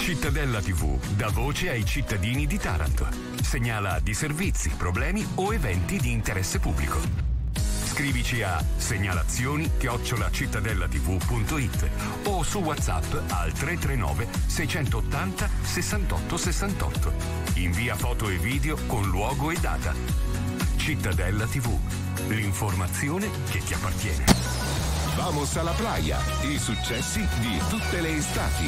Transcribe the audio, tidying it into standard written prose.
Cittadella TV dà voce ai cittadini di Taranto. Segnala di servizi, problemi o eventi di interesse pubblico. Scrivici a segnalazioni@cittadellatv.it o su WhatsApp al 339 680 68 68. Invia foto e video con luogo e data. Cittadella TV, l'informazione che ti appartiene. Vamos alla playa, i successi di tutte le estati.